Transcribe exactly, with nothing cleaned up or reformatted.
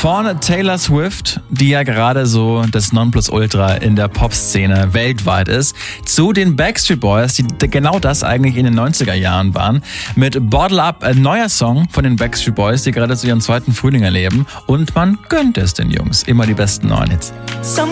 Von Taylor Swift, die ja gerade so das Nonplusultra in der Popszene weltweit ist, zu den Backstreet Boys, die genau das eigentlich in den neunziger Jahren waren, mit Bottle Up, ein neuer Song von den Backstreet Boys, die gerade so ihren zweiten Frühling erleben, und man gönnt es den Jungs. Immer die besten neuen Hits. Some